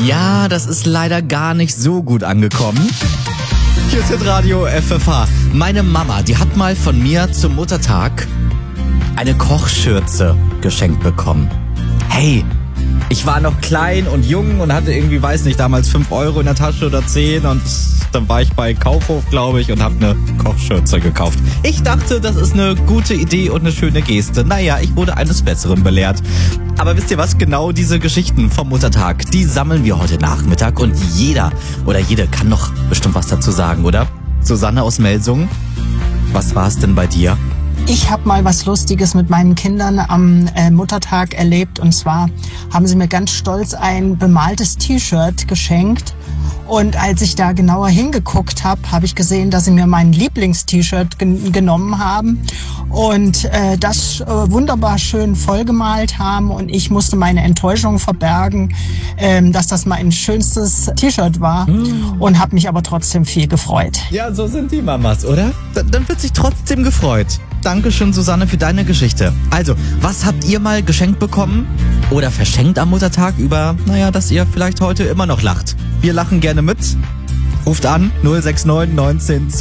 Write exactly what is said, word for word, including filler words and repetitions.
Ja, das ist leider gar nicht so gut angekommen. Hier ist Radio F F H. Meine Mama, die hat mal von mir zum Muttertag eine Kochschürze geschenkt bekommen. Hey, ich war noch klein und jung und hatte irgendwie, weiß nicht, damals fünf Euro in der Tasche oder zehn und dann war ich bei Kaufhof, glaube ich, und habe eine Kochschürze gekauft. Ich dachte, das ist eine gute Idee und eine schöne Geste. Naja, ich wurde eines Besseren belehrt. Aber wisst ihr was? Genau diese Geschichten vom Muttertag, die sammeln wir heute Nachmittag und jeder oder jede kann noch bestimmt was dazu sagen, oder? Susanne aus Melsungen, was war es denn bei dir? Ich habe mal was Lustiges mit meinen Kindern am äh, Muttertag erlebt. Und zwar haben sie mir ganz stolz ein bemaltes T-Shirt geschenkt. Und als ich da genauer hingeguckt habe, habe ich gesehen, dass sie mir mein Lieblings-T-Shirt gen- genommen haben und äh, das äh, wunderbar schön vollgemalt haben. Und ich musste meine Enttäuschung verbergen, ähm, dass das mein schönstes T-Shirt war mm. und habe mich aber trotzdem viel gefreut. Ja, so sind die Mamas, oder? D- dann wird sich trotzdem gefreut. Dankeschön, Susanne, für deine Geschichte. Also, was habt ihr mal geschenkt bekommen oder verschenkt am Muttertag über, naja, dass ihr vielleicht heute immer noch lacht? Wir lachen gerne mit. Ruft an null sechs neun neunzehn